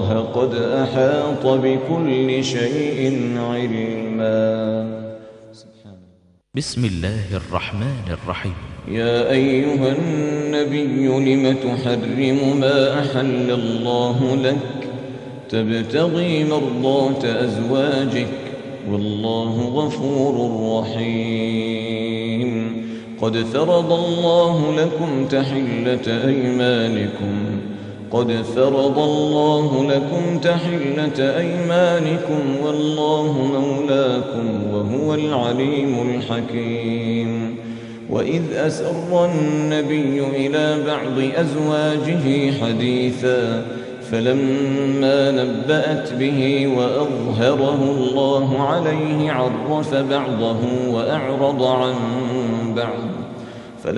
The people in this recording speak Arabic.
الله قد أحاط بكل شيء علما. بسم الله الرحمن الرحيم. يا أيها النبي لم تحرم ما أحل الله لك تبتغي مرضات أزواجك والله غفور رحيم. قد فرض الله لكم تحلة أيمانكم والله مولاكم وهو العليم الحكيم. وإذ أسر النبي إلى بعض أزواجه حديثا فلما نبأت به وأظهره الله عليه عرف بعضه وأعرض عن بعض